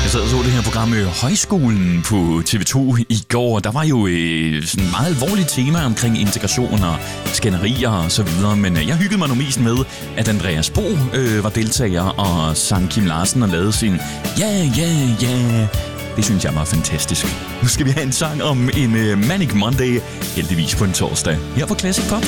Jeg sad og så det her program Højskolen på TV2 i går. Der var jo sådan et meget alvorligt tema omkring integration og skænderier og så videre. Men jeg hyggede mig nu mest med, at Andreas Bo var deltager og sang Kim Larsen og lavede sin ja. Det synes jeg var fantastisk. Nu skal vi have en sang om en Manic Monday, heldigvis på en torsdag, her på Classic Pop.